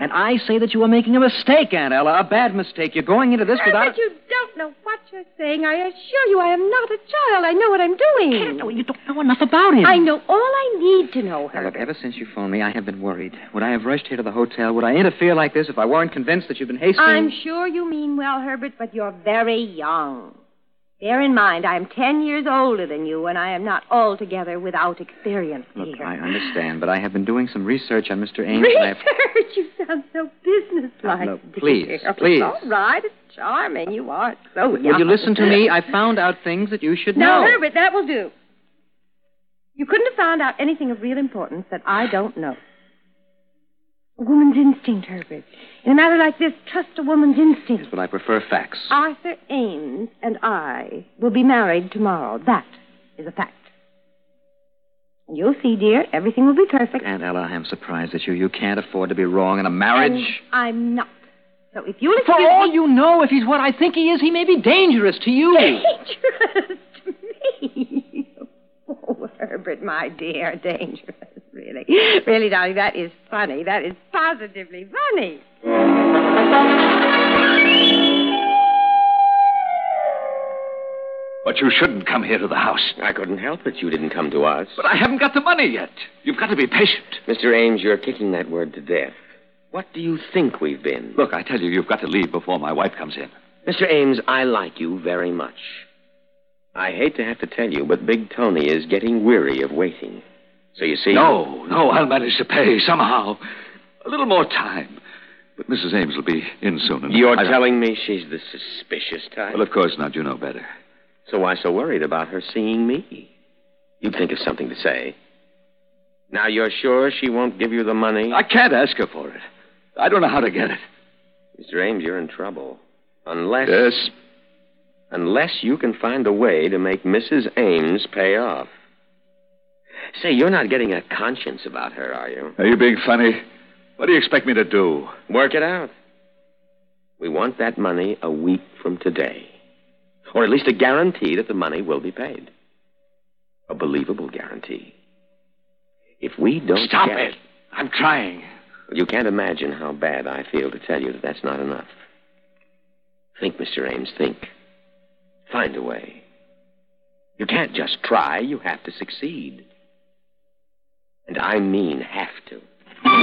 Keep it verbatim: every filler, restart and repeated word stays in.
And I say that you are making a mistake, Aunt Ella, a bad mistake. You're going into this without... But you don't know what you're saying. I assure you I am not a child. I know what I'm doing. You can't know. You don't know enough about him. I know all I need to know, Now, Herbert. look, ever since you phoned me, I have been worried. Would I have rushed here to the hotel? Would I interfere like this if I weren't convinced that you've been hasty? I'm sure you mean well, Herbert, but you're very young. Bear in mind, I'm ten years older than you, and I am not altogether without experience, Look, dear. I understand, but I have been doing some research on Mister Ames. And I have... Research? You sound so businesslike. No, please, dear. please. All right, it's charming. You are so young. Will you listen to me? I found out things that you should know. Now, Herbert, that will do. You couldn't have found out anything of real importance that I don't know. A woman's instinct, Herbert. In a matter like this, trust a woman's instinct. Yes, but I prefer facts. Arthur Ames and I will be married tomorrow. That is a fact. And you'll see, dear, everything will be perfect. Aunt Ella, I am surprised at you. You can't afford to be wrong in a marriage. And I'm not. So if you'll For excuse all me... you know, if he's what I think he is, he may be dangerous to you. Dangerous to me? Oh, Herbert, my dear, dangerous. Really. Really, darling, that is funny. That is positively funny. But you shouldn't come here to the house. I couldn't help it. You didn't come to us. But I haven't got the money yet. You've got to be patient. Mister Ames, you're kicking that word to death. What do you think we've been? Look, I tell you, you've got to leave before my wife comes in. Mister Ames, I like you very much. I hate to have to tell you, but Big Tony is getting weary of waiting. So you see... No, no, I'll manage to pay somehow. A little more time. But Missus Ames will be in soon. And You're I... telling me she's the suspicious type? Well, of course not. You know better. So why so worried about her seeing me? You'd think of something to say. Now, you're sure she won't give you the money? I can't ask her for it. I don't know how to get it. Mister Ames, you're in trouble. Unless... Yes? Unless you can find a way to make Missus Ames pay off. Say, you're not getting a conscience about her, are you? Are you being funny? What do you expect me to do? Work it out. We want that money a week from today. Or at least a guarantee that the money will be paid. A believable guarantee. If we don't Stop get it. I'm trying. You can't imagine how bad I feel to tell you that that's not enough. Think, Mister Ames, think. Find a way. You can't just try. You have to succeed. And I mean have to.